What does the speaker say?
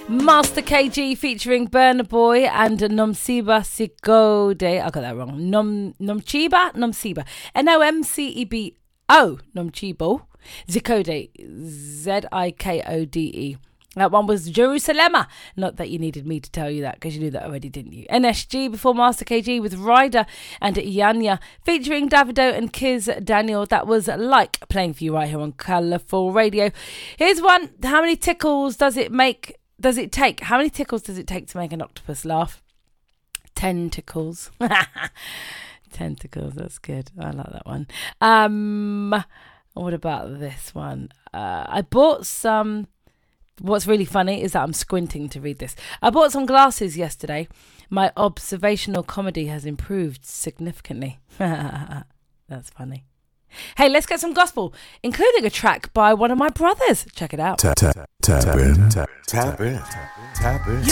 Master KG featuring Burna Boy and Nomceba Sigode. I got that wrong. Nomceba? Nomcebo. Nomcebo. Zikode. Zikode. That one was Jerusalema. Not that you needed me to tell you that, because you knew that already, didn't you? NSG before Master KG with Ryder and Yanya featuring Davido and Kiz Daniel. That was Like, playing for you right here on Colourful Radio. Here's one. How many tickles does it take? How many tickles does it take to make an octopus laugh? 10 tickles. 10 tickles. That's good. I like that one. What about this one? I bought some. What's really funny is that I'm squinting to read this. I bought some glasses yesterday. My observational comedy has improved significantly. That's funny. Hey, let's get some gospel, including a track by one of my brothers. Check it out. Tap in.